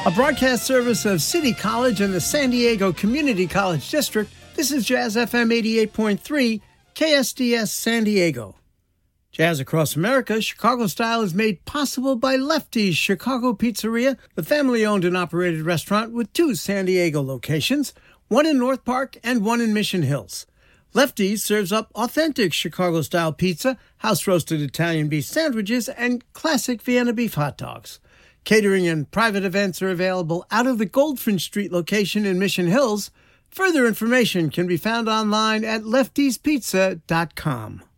A broadcast service of City College and the San Diego Community College District, this is Jazz FM 88.3, KSDS San Diego. Jazz Across America, Chicago Style is made possible by Lefty's Chicago Pizzeria, the family-owned and operated restaurant with 2 San Diego locations, one in North Park and one in Mission Hills. Lefty's serves up authentic Chicago-style pizza, house-roasted Italian beef sandwiches, and classic Vienna beef hot dogs. Catering and private events are available out of the Goldfinch Street location in Mission Hills. Further information can be found online at leftyspizza.com.